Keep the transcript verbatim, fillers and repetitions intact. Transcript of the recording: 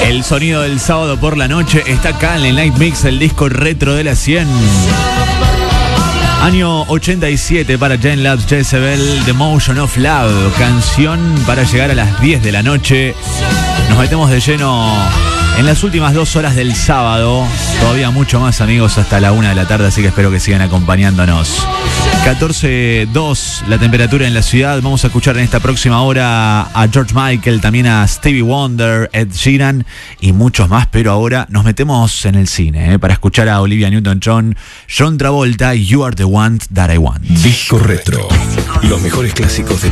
El sonido del sábado por la noche está acá en el Night Mix, el disco retro de la cien. Año ochenta y siete para Jane Labs Jezebel, The Motion of Love, canción para llegar a las diez de la noche. Nos metemos de lleno en las últimas dos horas del sábado. Todavía mucho más, amigos, hasta la una de la tarde, así que espero que sigan acompañándonos. catorce dos la temperatura en la ciudad. Vamos a escuchar en esta próxima hora a George Michael, también a Stevie Wonder, Ed Sheeran y muchos más. Pero ahora nos metemos en el cine, ¿eh? para escuchar a Olivia Newton-John, John Travolta y You Are the One That I Want. Disco Retro. Los mejores clásicos de